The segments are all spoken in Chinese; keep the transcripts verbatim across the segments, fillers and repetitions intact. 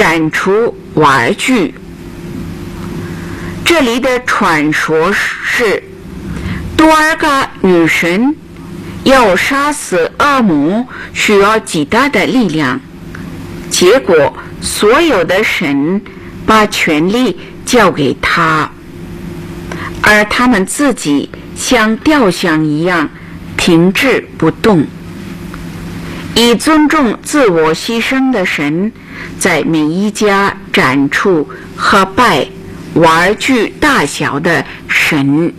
展出玩具。这里的传说是多尔嘎女神要杀死恶魔需要极大的力量，结果所有的神把权力交给她，而他们自己像雕像一样停滞不动。以尊重自我牺牲的神，在每一家展出和拜玩具大小的神。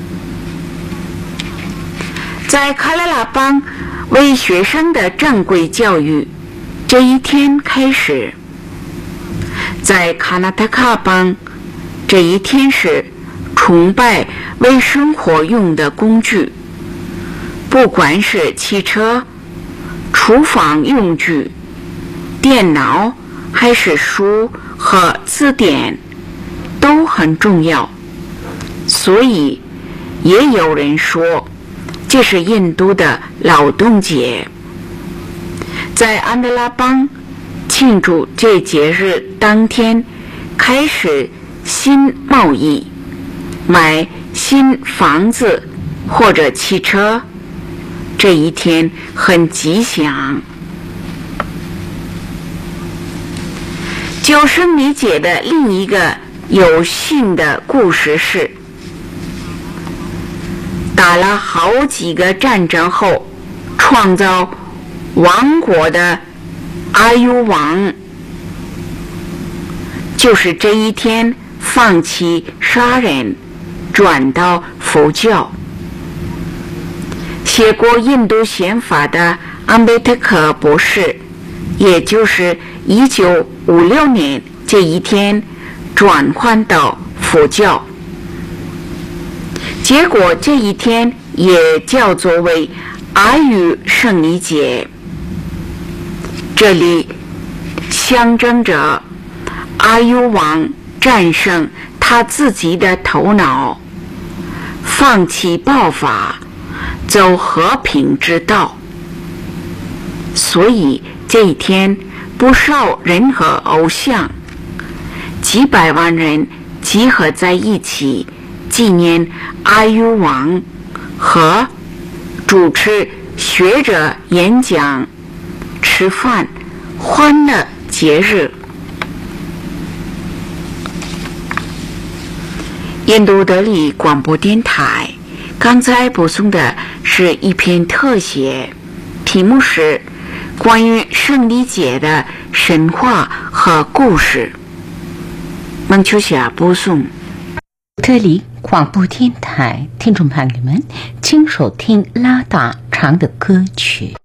在喀拉拉邦为学生的正规教育这一天开始，在卡纳塔卡邦这一天是崇拜为生活用的工具，不管是汽车、厨房用具、电脑还是书和字典都很重要。所以也有人说这是印度的劳动节。在安德拉邦庆祝这节日当天开始新贸易，买新房子或者汽车，这一天很吉祥。九生理解的另一个有幸的故事是，打了好几个战争后创造王国的阿育王，就是这一天放弃杀人，转到佛教。写过印度宪法的安贝特克博士，也就是一九五六年这一天转换到佛教，结果这一天也叫做为阿育胜利节。这里象征着阿育王战胜他自己的头脑，放弃暴发，走和平之道。所以这一天不少人和偶像，几百万人集合在一起纪念阿育王和主持学者演讲、吃饭、欢乐节日。印度德里广播电台刚才播送的是一篇特写，题目是关于胜利节的神话和故事。孟秋霞播送。 德里广播电台听众朋友们，请收听拉达唱的歌曲。